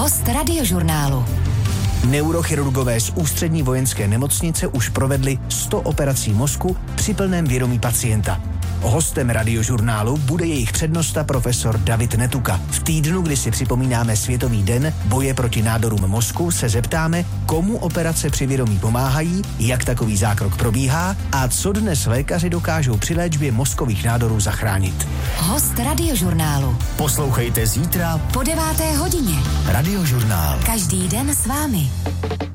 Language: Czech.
Host Radiožurnálu. Neurochirurgové z Ústřední vojenské nemocnice už provedli 100 operací mozku při plném vědomí pacienta. Hostem Radiožurnálu bude jejich přednosta profesor David Netuka. V týdnu, kdy si připomínáme Světový den boje proti nádorům mozku, se zeptáme, komu operace při vědomí pomáhají, jak takový zákrok probíhá a co dnes lékaři dokážou při léčbě mozkových nádorů zachránit. Host Radiožurnálu. Poslouchejte zítra po 9. hodině. Radiožurnál. Každý den s vámi.